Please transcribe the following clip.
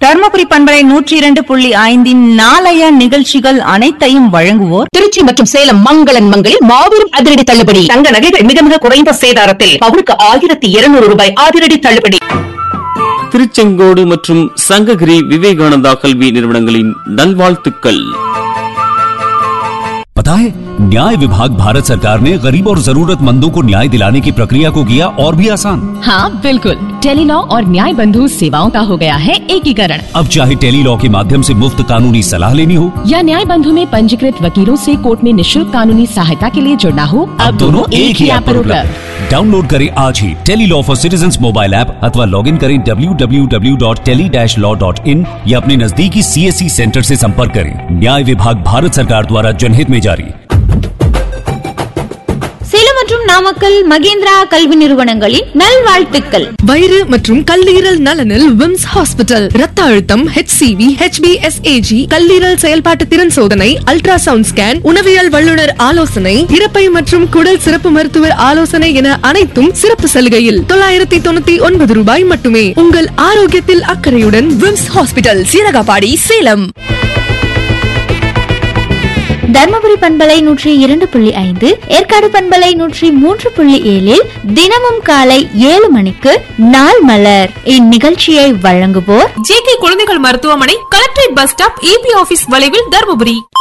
தர்மபுரி பண்பலை 102.5 நாளைய நிகழ்ச்சிகள் அனைத்தையும் வழங்குவோர் திருச்சி மற்றும் சேலம் மங்களன் மங்களில் மாபெரும் அதிரடி தள்ளுபடி. தங்க நகைகள் மிக மிக குறைந்த சேதாரத்தில் பவுனுக்கு 1200 ரூபாய் அதிரடி தள்ளுபடி. திருச்செங்கோடு மற்றும் சங்ககிரி விவேகானந்தா கல்வி நிறுவனங்களின் நல்வாழ்த்துக்கள். पता है, न्याय विभाग भारत सरकार ने गरीब और जरूरतमंदों को न्याय दिलाने की प्रक्रिया को किया और भी आसान। हाँ बिल्कुल, टेलीलॉ और न्याय बंधु सेवाओं का हो गया है एकीकरण। अब चाहे टेलीलॉ के माध्यम से मुफ्त कानूनी सलाह लेनी हो या न्याय बंधु में पंजीकृत वकीलों से कोर्ट में निःशुल्क कानूनी सहायता के लिए जुड़ना हो, अब दोनों एक ही ऐप पर उपलब्ध। डाउनलोड करें आज ही Tele-Law for citizens mobile app अथवा लॉग इन करें www.tele-law.in या अपने नजदीकी CSC सेंटर से संपर्क करें। न्याय विभाग भारत सरकार द्वारा जनहित में जारी। சேலம் மற்றும் நாமக்கல் மகேந்திரா கல்வி நிறுவனங்களின் நல்வாழ்த்துக்கள். வயிறு மற்றும் கல்லீரல் நலனில் விம்ஸ் ஹாஸ்பிட்டல். ரத்த அழுத்தம், HCV, HbSAg, கல்லீரல் செயல்பாட்டு திறன் சோதனை, அல்ட்ராசவுண்ட் ஸ்கேன், உணவியல் வல்லுநர் ஆலோசனை, இரைப்பை மற்றும் குடல் சிறப்பு மருத்துவர் ஆலோசனை என அனைத்தும் சிறப்பு சலுகையில் 999 ரூபாய் மட்டுமே. உங்கள் ஆரோக்கியத்தில் அக்கறையுடன் விம்ஸ் ஹாஸ்பிட்டல், சீரகாபாடி, சேலம். தர்மபுரி பண்பலை 102.5, ஏற்காடு பண்பலை 103.7 தினமும் காலை 7 மணிக்கு நாள் மலர். இந்நிகழ்ச்சியை வழங்குவோர் JK குழந்தைகள் மருத்துவமனை, collectorate bus stop, EP office வளைவில், தர்மபுரி.